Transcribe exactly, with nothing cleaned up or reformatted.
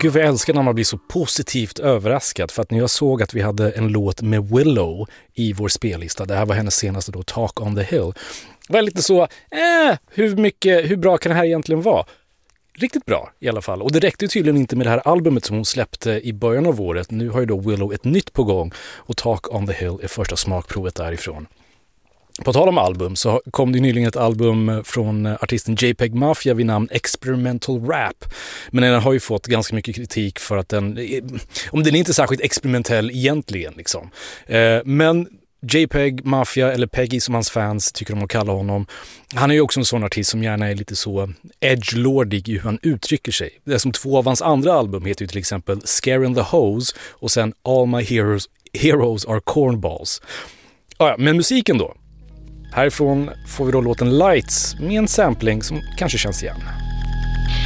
gud vad jag älskar när man blir så positivt överraskad, för att när jag såg att vi hade en låt med Willow i vår spellista, det här var hennes senaste då, Talk on the Hill, var lite så, eh, hur mycket, hur bra kan det här egentligen vara? Riktigt bra i alla fall. Och det räckte tydligen inte med det här albumet som hon släppte i början av året. Nu har ju då Willow ett nytt på gång och Talk on the Hill är första smakprovet därifrån. På tal om album så kom det nyligen ett album från artisten JPEG Mafia vid namn Experimental Rap. Men den har ju fått ganska mycket kritik för att den, om den är inte särskilt experimentell egentligen liksom. Men JPEG Mafia, eller Peggy som hans fans tycker om att kalla honom, han är ju också en sån artist som gärna är lite så edgelordig i hur han uttrycker sig. Det är som två av hans andra album heter ju till exempel Scaring the Hose och sen All My Heroes, Heroes Are Cornballs. Ah, ja, men musiken då. Härifrån får vi då låten Lights med en sampling som kanske känns igen.